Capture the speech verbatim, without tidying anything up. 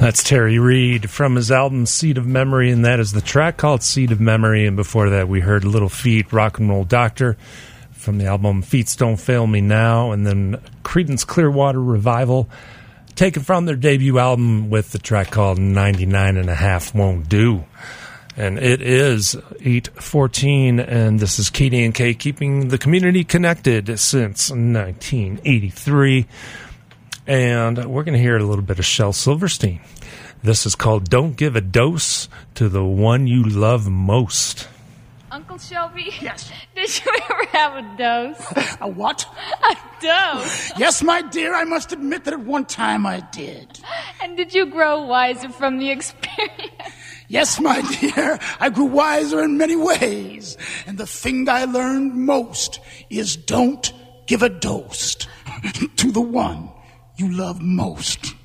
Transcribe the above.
That's Terry Reid from his album Seed of Memory, and that is the track called Seed of Memory. And before that, we heard Little Feat, Rock and Roll Doctor from the album Feats Don't Fail Me Now, and then Creedence Clearwater Revival, taken from their debut album with the track called ninety-nine and a half Won't Do. And it is eight fourteen, and this is K D and K, keeping the community connected since nineteen eighty-three. And we're going to hear a little bit of Shel Silverstein. This is called Don't Give a Dose to the One You Love Most. Uncle Shelby? Yes. Did you ever have a dose? A what? A dose. Yes, my dear, I must admit that at one time I did. And did you grow wiser from the experience? Yes, my dear, I grew wiser in many ways. And the thing I learned most is don't give a dose to the one you love most.